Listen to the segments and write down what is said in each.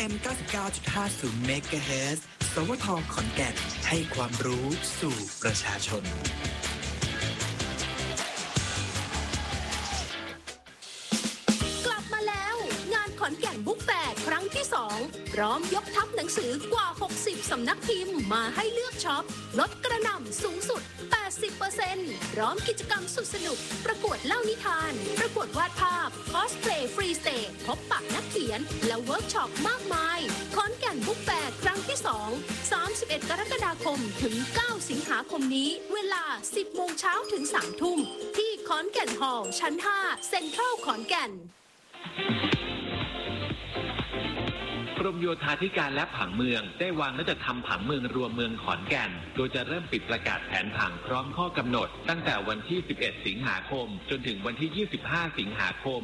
FM 99.50 MHz สวท.ขอนแก่นให้ความรู้สู่ประชาชนกลับมาแล้วงานขอนแก่นบุ๊กแฟร์ครั้งที่2พร้อมยกทัพหนังสือกว่า60สำนักพิมพ์มาให้เลือกช็อปลดกระหน่ำสูงสุด 80% พร้อมกิจกรรมสุดสนุกประกวดเล่านิทานประกวดวาดภาพคอสเพลย์ฟรีสเตจพบปะนักเขียนและเวิร์กช็อปมากมายขอนแก่นบุ๊กแฟร์ครั้งที่2 31 กรกฎาคมถึง 9 สิงหาคมนี้เวลา 10 โมงเช้าถึง 3 ทุ่มที่ขอนแก่นฮอลล์ชั้น 5 เซ็นทรัลขอนแก่นกรมโยธาธิการและผังเมืองได้วางและจัดทำผังเมืองรวมเมืองขอนแก่นโดยจะเริ่มปิดประกาศแผนผังพร้อมข้อกำหนดตั้งแต่วันที่ 11 สิงหาคมจนถึงวันที่ 25 สิงหาคม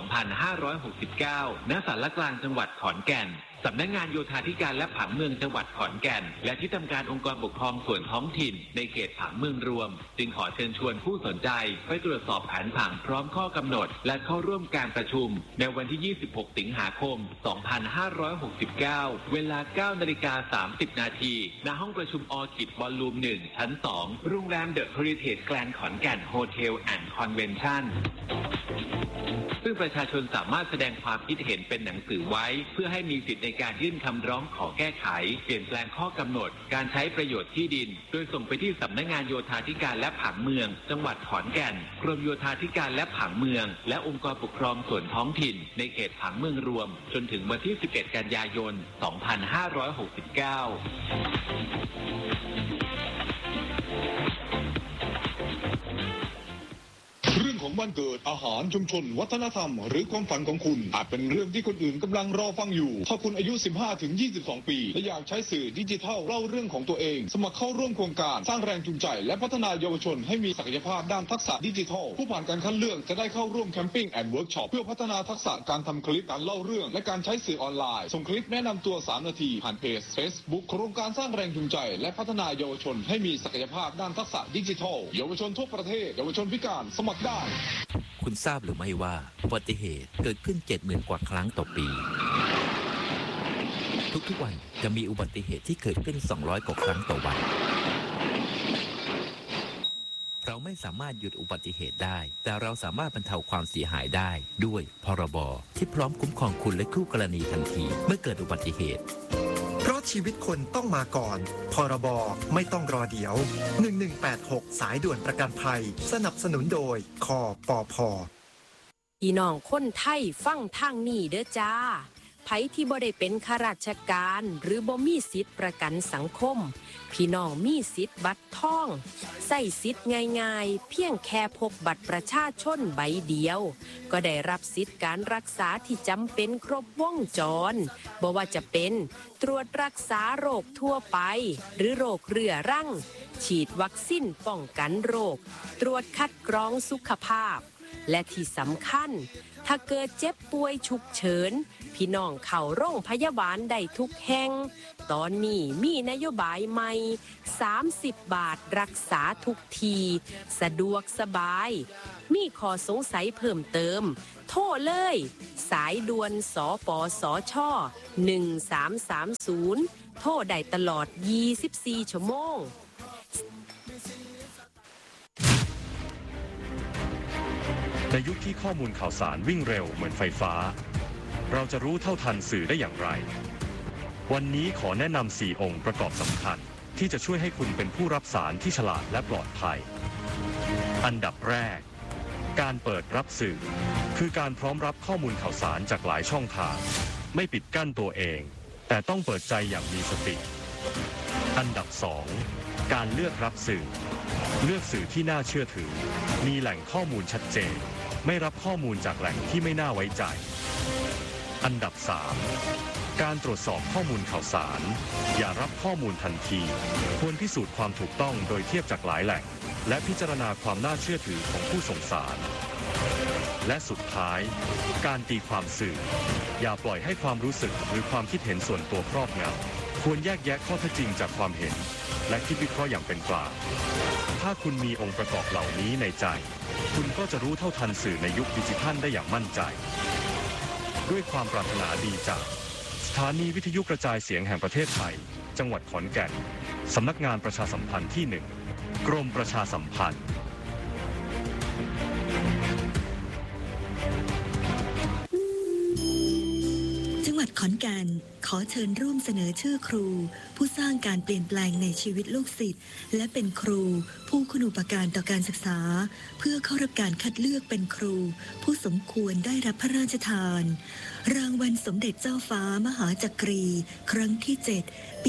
2569 ณ ศาลกลางจังหวัดขอนแก่นสำนักงานโยธาธิการและผังเมืองจังหวัดขอนแก่นและที่ทำการองค์กรปกครองส่วนท้องถิ่นในเขตผังเมืองรวมจึงขอเชิญชวนผู้สนใจไปตรวจสอบแผนผังพร้อมข้อกำหนดและเข้าร่วมการประชุมในวันที่ 26 สิงหาคม 2569 เวลา 9:30 น.ณ ห้องประชุมออคิดบอลลูม 1 ชั้น 2 โรงแรมเดอะเฮริเทจแกรนด์ขอนแก่นโฮเทลแอนด์คอนเวนชั่นซึ่งประชาชนสามารถแสดงความคิดเห็นเป็นหนังสือไว้เพื่อให้มีสิทธิในการยื่นคำร้องขอแก้ไขเปลี่ยนแปลงข้อกำหนดการใช้ประโยชน์ที่ดินโดยส่งไปที่สำนักงานโยธาธิการและผังเมืองจังหวัดขอนแก่นกรมโยธาธิการและผังเมืองและองค์กรปกครองส่วนท้องถิ่นในเขตผังเมืองรวมจนถึงวันที่ 11 กันยายน 2569 เรื่องของบ้านเกิดอาหารชุมชนวัฒนธรรมหรือความฝันของคุณอาจเป็นเรื่องที่คนอื่นกำลังรอฟังอยู่ถ้าคุณอายุ 15-22 ปีและอยากใช้สื่อดิจิทัลเล่าเรื่องของตัวเองสมัครเข้าร่วมโครงการสร้างแรงจูงใจและพัฒนาเยาวชนให้มีศักยภาพด้านทักษะดิจิทัลผู้ผ่านการคัดเลือกจะได้เข้าร่วมแคมปิ้งแอนด์เวิร์กช็อปเพื่อพัฒนาทักษะการทำคลิปการเล่าเรื่องและการใช้สื่อออนไลน์ส่งคลิปแนะนำตัว3 นาทีผ่านเพจ Facebook โครงการสร้างแรงจูงใจและพัฒนาเยาวชนให้มีศักยภาพด้านทักษะดิจิทัลเยาวชนทั่วประเทศเยาวชนพิการสมัครได้คุณทราบหรือไม่ว่าอุบัติเหตุเกิดขึ้น 70,000 กว่าครั้งต่อปีทุกๆวันจะมีอุบัติเหตุที่เกิดขึ้น200 กว่าครั้งต่อวันเราไม่สามารถหยุดอุบัติเหตุได้แต่เราสามารถบรรเทาความเสียหายได้ด้วยพรบที่พร้อมคุ้มครองคุณและคู่กรณีทันทีเมื่อเกิดอุบัติเหตุเพราะชีวิตคนต้องมาก่อนพรบไม่ต้องรอเดี๋ยว1186สายด่วนประกันภัยสนับสนุนโดยคปภ. พี่น้องคนไทยฟังทางนี้เด้อจ้าไผที่บ่ได้เป็นข้าราชการหรือบ่มีสิทธิ์ประกันสังคมพี่น้องมีสิทธิ์บัตรทองใช้สิทธิ์ง่ายๆเพียงแค่พกบัตรประชาชนใบเดียวก็ได้รับสิทธิ์การรักษาที่จำเป็นครบวงจรบ่ว่าจะเป็นตรวจรักษาโรคทั่วไปหรือโรคเรื้อรังฉีดวัคซีนป้องกันโรคตรวจคัดกรองสุขภาพและที่สำคัญถ้าเกิดเจ็บป่วยฉุกเฉินพี่น้องเข้าโรงพยาบาลได้ทุกแห่งตอนนี้มีนโยบายใหม่30 บาทรักษาทุกทีสะดวกสบายมีข้อสงสัยเพิ่มเติมโทรเลยสายด่วนสปสช1330โทรได้ตลอด24 ชั่วโมงในยุคที่ข้อมูลข่าวสารวิ่งเร็วเหมือนไฟฟ้าเราจะรู้เท่าทันสื่อได้อย่างไรวันนี้ขอแนะนำ4 องค์ประกอบสำคัญที่จะช่วยให้คุณเป็นผู้รับสารที่ฉลาดและปลอดภัยอันดับแรกการเปิดรับสื่อคือการพร้อมรับข้อมูลข่าวสารจากหลายช่องทางไม่ปิดกั้นตัวเองแต่ต้องเปิดใจอย่างมีสติอันดับ2การเลือกรับสื่อเลือกสื่อที่น่าเชื่อถือมีแหล่งข้อมูลชัดเจนไม่รับข้อมูลจากแหล่งที่ไม่น่าไว้ใจอันดับ3การตรวจสอบข้อมูลข่าวสารอย่ารับข้อมูลทันทีควรพิสูจน์ความถูกต้องโดยเทียบจากหลายแหล่งและพิจารณาความน่าเชื่อถือของผู้ส่งสารและสุดท้ายการตีความสื่ออย่าปล่อยให้ความรู้สึกหรือความคิดเห็นส่วนตัวครอบงำควรแยกแยะข้อเท็จจริงจากความเห็นและคิดวิเคราะห์อย่างเป็นกลางถ้าคุณมีองค์ประกอบเหล่านี้ในใจคุณก็จะรู้เท่าทันสื่อในยุคดิจิทัลได้อย่างมั่นใจด้วยความปรารถนาดีจาก สสถานีวิทยุกระจายเสียงแห่งประเทศไทยจังหวัดขอนแก่นสำนักงานประชาสัมพันธ์ที่ 1 กรมประชาสัมพันธ์จังหวัดขอนแก่นขอเชิญร่วมเสนอชื่อครูผู้สร้างการเปลี่ยนแปลงในชีวิตลูกศิษย์และเป็นครูผู้คุณูปการต่อการศึกษาเพื่อเข้ารับการคัดเลือกเป็นครูผู้สมควรได้รับพระราชทานรางวัลสมเด็จเจ้าฟ้ามหาจักรีครั้งที่ 7 ปี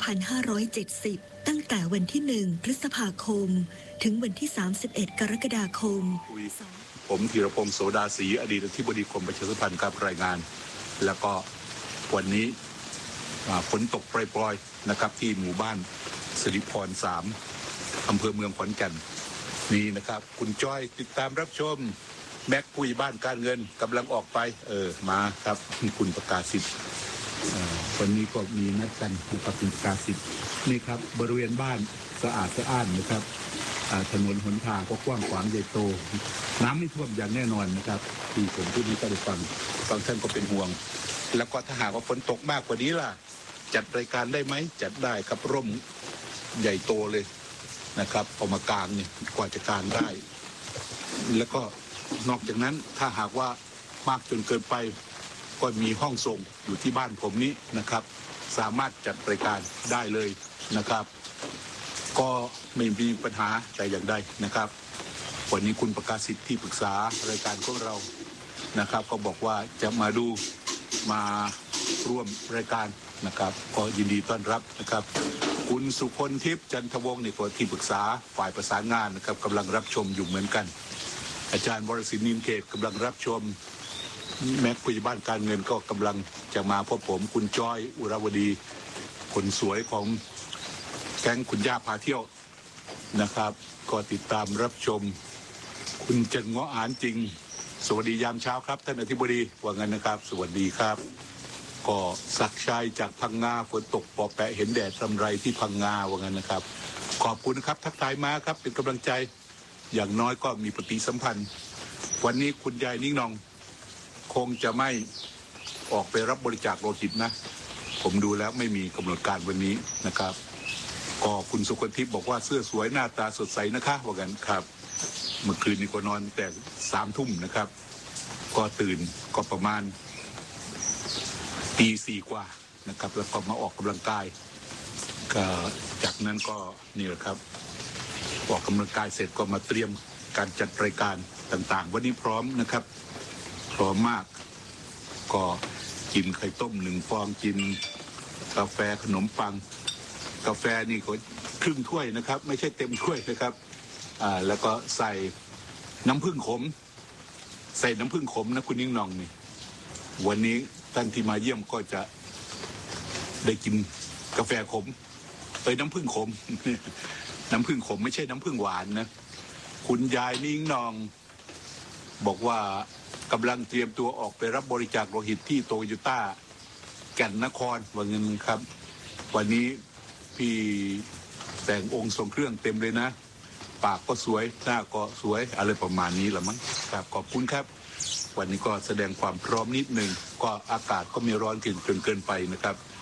2570 ตั้งแต่วันที่ 1 พฤษภาคมถึงวันที่ 31 กรกฎาคมผมธีรพงษ์โสดาศรีอดีตอธิบดีกรมประชาสัมพันธ์ครับรายงานแล้วก็วันนี้ฝนตกปล่อยๆนะครับที่หมู่บ้านสิริพร3อำเภอเมืองขอนแก่นนี่นะครับคุณจ้อยติดตามรับชมแม็กคุยบ้านการเงินกำลังออกไปมาครับคุณประกาศสิทธิ์วันนี้ก็มีนัดกันกับคุณประกาศสิทธิ์นี่ครับบริเวณบ้านสะอาดสะอ้านนะครับถนนหนทางก็กว้างขวางใหญ่โตน้ำไม่ท่วมอย่างแน่นอนนะครับที่ผมพูดนี้ก็ได้ฟังท่านก็เป็นห่วงแล้วก็ถ้าหากว่าฝนตกมากกว่านี้ล่ะจัดรายการได้ไหมจัดได้ครับร่มใหญ่โตเลยนะครับเอามากางเนี่ยกว่าจะกางได้แล้วก็นอกจากนั้นถ้าหากว่ามากจนเกินไปก็มีห้องส่งอยู่ที่บ้านผมนี้นะครับสามารถจัดรายการได้เลยนะครับก็ไม่มีปัญหาแต่อย่างใดนะครับวันนี้คุณประกาศสิทธิ์ที่ปรึกษารายการของเรานะครับก็บอกว่าจะมาดูมาร่วมรายการนะครับก็ยินดีต้อนรับนะครับคุณสุคนทิพย์จันทวงศ์นี่ก็ที่ปรึกษาฝ่ายประสานงานนะครับกำลังรับชมอยู่เหมือนกันอาจารย์วรศิลป์นินเขตกำลังรับชมแม็กคุยบ้านการเงินก็กำลังจะมาพบผมคุณจ้อยอุราวดีคนสวยของแก๊งคุณย่าพาเที่ยวนะครับก็ติดตามรับชมคุณจันง้ออ่านจริงสวัสดียามเช้าครับท่านอธิบดีว่างั้นนะครับสวัสดีครับก็ศักชัยจากพังงาฝนตกปอแปะเห็นแดดรำไรที่พังงาว่างั้นนะครับขอบคุณครับทักทายมาครับเป็นกำลังใจอย่างน้อยก็มีปฏิสัมพันธ์วันนี้คุณยายนิ่งนองคงจะไม่ออกไปรับบริจาคโลหิตนะผมดูแล้วไม่มีกำหนดการวันนี้นะครับก็คุณสุคนทิพย์บอกว่าเสื้อสวยหน้าตาสดใสนะคะว่างั้นครับเมื่อคืนนี้ก็นอนแต่3 ทุ่มนะครับก็ตื่นก็ประมาณตี 4กว่านะครับแล้วก็มาออกกำลังกายก็จากนั้นก็นี่แหละครับออกกำลังกายเสร็จก็มาเตรียมการจัดรายการต่างๆวันนี้พร้อมนะครับพร้อมมากก็กินไข่ต้ม1 ฟองกินกาแฟขนมปังกาแฟนี่ก็ครึ่งถ้วยนะครับไม่ใช่เต็มถ้วยนะครับแล้วก็ใส่น้ำผึ้งขมนะคุณนิ่งนองนี่วันนี้ท่านที่มาเยี่ยมก็จะได้กินกาแฟขมน้ำผึ้งขม น้ำผึ้งขมไม่ใช่น้ำผึ้งหวานนะคุณยายนิ่งนองบอกว่ากำลังเตรียมตัวออกไปรับบริจาคโลหิตที่โตโยต้าแก่นนครว่าเงินครับวันนี้พี่แต่งองค์ทรงเครื่องเต็มเลยนะปากก็สวยหน้าก็สวยอะไรประมาณนี้ละมั้งครับขอบคุณครับวันนี้ก็แสดงความพร้อมนิดหนึ่งก็อากาศก็ไม่ร้อนจนเกินไปนะครับ